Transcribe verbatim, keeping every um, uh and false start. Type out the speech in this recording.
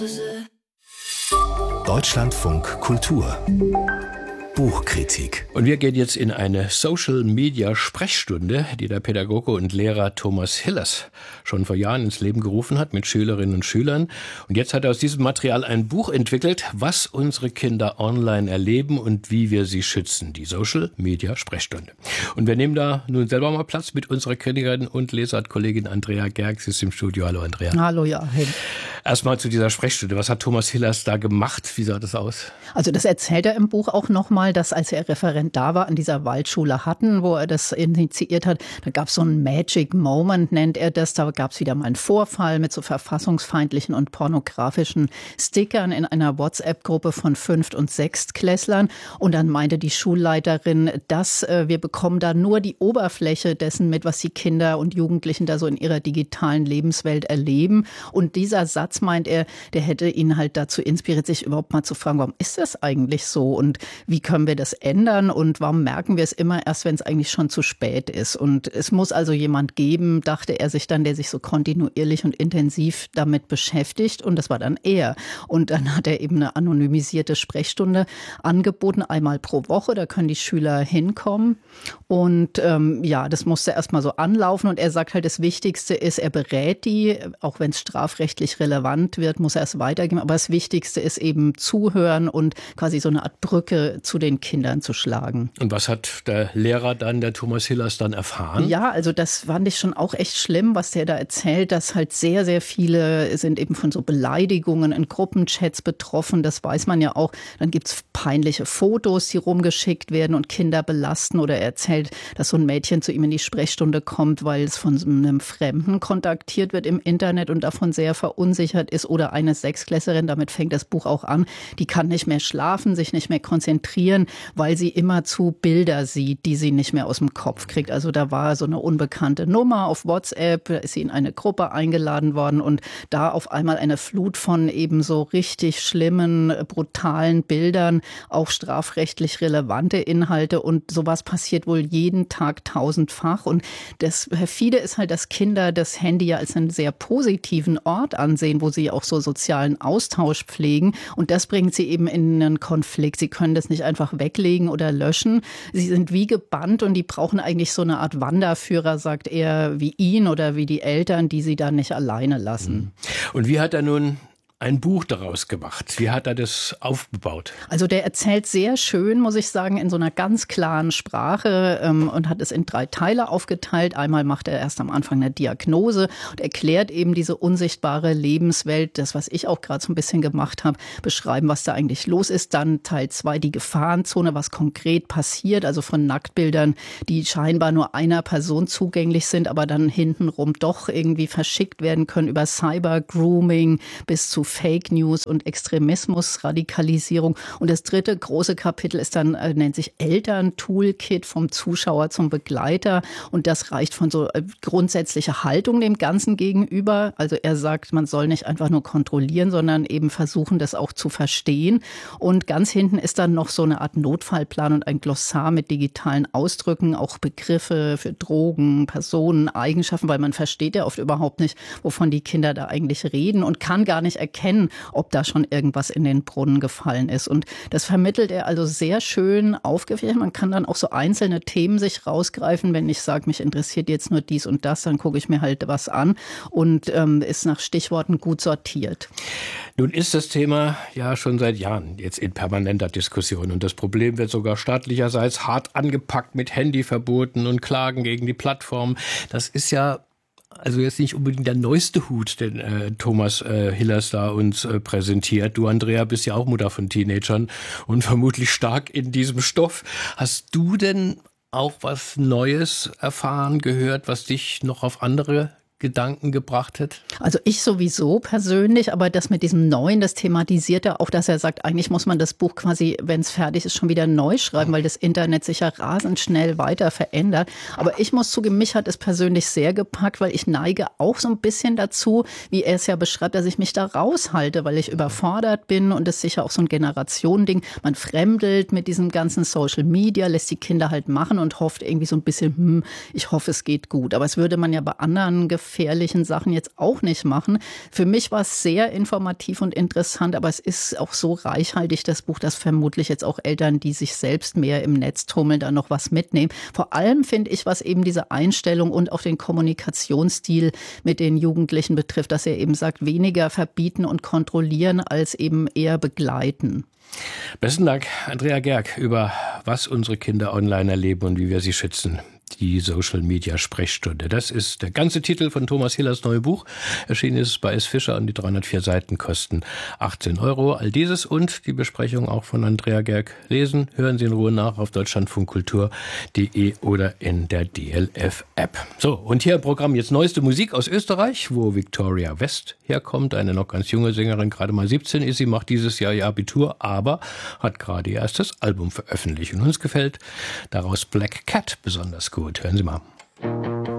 Deutschlandfunk Kultur Buchkritik. Und wir gehen jetzt in eine Social-Media-Sprechstunde, die der Pädagoge und Lehrer Thomas Hillers schon vor Jahren ins Leben gerufen hat mit Schülerinnen und Schülern. Und jetzt hat er aus diesem Material ein Buch entwickelt, was unsere Kinder online erleben und wie wir sie schützen. Die Social-Media-Sprechstunde. Und wir nehmen da nun selber mal Platz mit unserer Kritikerin und Lesartkollegin Andrea Gerg. Sie ist im Studio. Hallo Andrea. Hallo Joachim. Erstmal zu dieser Sprechstunde. Was hat Thomas Hillers da gemacht? Wie sah das aus? Also das erzählt er im Buch auch nochmal, dass als er Referent da war an dieser Waldschule Hatten, wo er das initiiert hat, da gab es so einen Magic Moment, nennt er das. Da gab es wieder mal einen Vorfall mit so verfassungsfeindlichen und pornografischen Stickern in einer WhatsApp-Gruppe von Fünft- und Sechstklässlern. Und dann meinte die Schulleiterin, dass äh, wir bekommen da nur die Oberfläche dessen mit, was die Kinder und Jugendlichen da so in ihrer digitalen Lebenswelt erleben. Und dieser Satz, meint er, der hätte ihn halt dazu inspiriert, sich überhaupt mal zu fragen, warum ist das eigentlich so und wie können wir das ändern und warum merken wir es immer erst, wenn es eigentlich schon zu spät ist. Und es muss also jemand geben, dachte er sich dann, der sich so kontinuierlich und intensiv damit beschäftigt, und das war dann er. Und dann hat er eben eine anonymisierte Sprechstunde angeboten, einmal pro Woche, da können die Schüler hinkommen und ähm, ja, das musste erstmal so anlaufen, und er sagt halt, das Wichtigste ist, er berät die, auch wenn es strafrechtlich relevant wird, muss er es weitergeben. Aber das Wichtigste ist eben zuhören und quasi so eine Art Brücke zu den Kindern zu schlagen. Und was hat der Lehrer dann, der Thomas Hillers, dann erfahren? Ja, also das fand ich schon auch echt schlimm, was der da erzählt, dass halt sehr, sehr viele sind eben von so Beleidigungen in Gruppenchats betroffen. Das weiß man ja auch. Dann gibt es peinliche Fotos, die rumgeschickt werden und Kinder belasten. Oder er erzählt, dass so ein Mädchen zu ihm in die Sprechstunde kommt, weil es von einem Fremden kontaktiert wird im Internet und davon sehr verunsichert ist, oder eine Sechsklässlerin, damit fängt das Buch auch an, die kann nicht mehr schlafen, sich nicht mehr konzentrieren, weil sie immerzu Bilder sieht, die sie nicht mehr aus dem Kopf kriegt. Also da war so eine unbekannte Nummer auf WhatsApp, da ist sie in eine Gruppe eingeladen worden und da auf einmal eine Flut von eben so richtig schlimmen, brutalen Bildern, auch strafrechtlich relevante Inhalte, und sowas passiert wohl jeden Tag tausendfach. Und das perfide ist halt, dass Kinder das Handy ja als einen sehr positiven Ort ansehen, wo sie auch so sozialen Austausch pflegen. Und das bringt sie eben in einen Konflikt. Sie können das nicht einfach weglegen oder löschen. Sie sind wie gebannt und die brauchen eigentlich so eine Art Wanderführer, sagt er, wie ihn oder wie die Eltern, die sie da nicht alleine lassen. Und wie hat er nun ein Buch daraus gemacht? Wie hat er das aufgebaut? Also der erzählt sehr schön, muss ich sagen, in so einer ganz klaren Sprache ähm, und hat es in drei Teile aufgeteilt. Einmal macht er erst am Anfang eine Diagnose und erklärt eben diese unsichtbare Lebenswelt, das, was ich auch gerade so ein bisschen gemacht habe, beschreiben, was da eigentlich los ist. Dann Teil zwei, die Gefahrenzone, was konkret passiert, also von Nacktbildern, die scheinbar nur einer Person zugänglich sind, aber dann hintenrum doch irgendwie verschickt werden können, über Cyber-Grooming bis zu Fake News und Extremismus, Radikalisierung. Und das dritte große Kapitel ist dann, äh, nennt sich Eltern-Toolkit, vom Zuschauer zum Begleiter. Und das reicht von so äh, grundsätzlicher Haltung dem Ganzen gegenüber. Also er sagt, man soll nicht einfach nur kontrollieren, sondern eben versuchen, das auch zu verstehen. Und ganz hinten ist dann noch so eine Art Notfallplan und ein Glossar mit digitalen Ausdrücken, auch Begriffe für Drogen, Personen, Eigenschaften, weil man versteht ja oft überhaupt nicht, wovon die Kinder da eigentlich reden und kann gar nicht erkennen, ob da schon irgendwas in den Brunnen gefallen ist. Und das vermittelt er also sehr schön aufgefächert. Man kann dann auch so einzelne Themen sich rausgreifen. Wenn ich sage, mich interessiert jetzt nur dies und das, dann gucke ich mir halt was an und ähm, ist nach Stichworten gut sortiert. Nun ist das Thema ja schon seit Jahren jetzt in permanenter Diskussion. Und das Problem wird sogar staatlicherseits hart angepackt mit Handyverboten und Klagen gegen die Plattformen. Das ist ja also jetzt nicht unbedingt der neueste Hut, den äh, Thomas äh, Hillers da uns äh, präsentiert. Du, Andrea, bist ja auch Mutter von Teenagern und vermutlich stark in diesem Stoff. Hast du denn auch was Neues erfahren, gehört, was dich noch auf andere Gedanken gebracht hat? Also ich sowieso persönlich, aber das mit diesem Neuen, das thematisiert er auch, dass er sagt, eigentlich muss man das Buch quasi, wenn es fertig ist, schon wieder neu schreiben, weil das Internet sich ja rasend schnell weiter verändert. Aber ich muss zugeben, mich hat es persönlich sehr gepackt, weil ich neige auch so ein bisschen dazu, wie er es ja beschreibt, dass ich mich da raushalte, weil ich überfordert bin, und das ist sicher auch so ein Generationending. Man fremdelt mit diesem ganzen Social Media, lässt die Kinder halt machen und hofft irgendwie so ein bisschen, hm, ich hoffe, es geht gut. Aber es würde man ja bei anderen Gefahren gefährlichen Sachen jetzt auch nicht machen. Für mich war es sehr informativ und interessant, aber es ist auch so reichhaltig, das Buch, dass vermutlich jetzt auch Eltern, die sich selbst mehr im Netz tummeln, da noch was mitnehmen. Vor allem finde ich, was eben diese Einstellung und auch den Kommunikationsstil mit den Jugendlichen betrifft, dass er eben sagt, weniger verbieten und kontrollieren als eben eher begleiten. Besten Dank, Andrea Gerg, über was unsere Kinder online erleben und wie wir sie schützen. Die Social-Media-Sprechstunde. Das ist der ganze Titel von Thomas Hillers neues Buch. Erschienen ist es bei S. Fischer und die dreihundertvier Seiten kosten achtzehn Euro. All dieses und die Besprechung auch von Andrea Gerg lesen. Hören Sie in Ruhe nach auf deutschlandfunkkultur punkt de oder in der D L F-App. So, und hier im Programm jetzt neueste Musik aus Österreich, wo Victoria West herkommt. Eine noch ganz junge Sängerin, gerade mal siebzehn ist sie, macht dieses Jahr ihr Abitur, aber hat gerade ihr erstes Album veröffentlicht. Und uns gefällt daraus Black Cat besonders gut. Hören Sie mal.